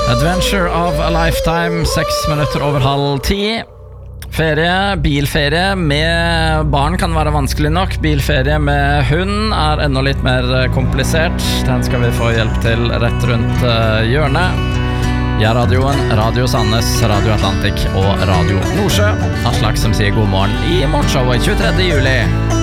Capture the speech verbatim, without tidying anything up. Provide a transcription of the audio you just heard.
Adventure of a Lifetime, seks minutter over halv ti. Ferie, bilferie med barn kan være vanskelig nok. Bilferie med hund er enda litt mer komplisert. Den skal vi få hjelp til rett rundt hjørnet. Ja, radioen, Radio Sandnes, Radio Atlantic og Radio Nordsjø. Aslak som sier god morgen i morgenshowet tjuetredje juli.